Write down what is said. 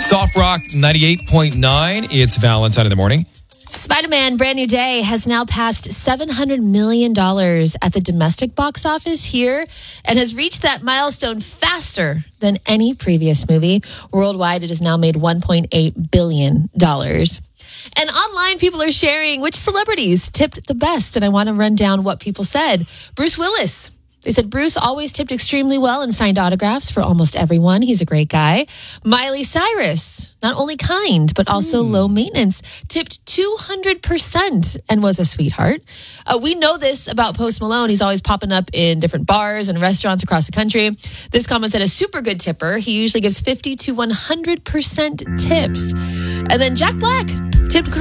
Soft Rock 98.9. It's Valentine in the morning. Spider-Man Brand New Day has now passed $700 million at the domestic box office here and has reached that milestone faster than any previous movie. Worldwide, it has now made $1.8 billion. And online, people are sharing which celebrities tipped the best. And I want to run down what people said. Bruce Willis. They said Bruce always tipped extremely well and signed autographs for almost everyone. He's a great guy. Miley Cyrus, not only kind, but also low maintenance, tipped 200% and was a sweetheart. We know this about Post Malone. He's always popping up in different bars and restaurants across the country. This comment said a super good tipper. He usually gives 50 to 100% tips. And then Jack Black tipped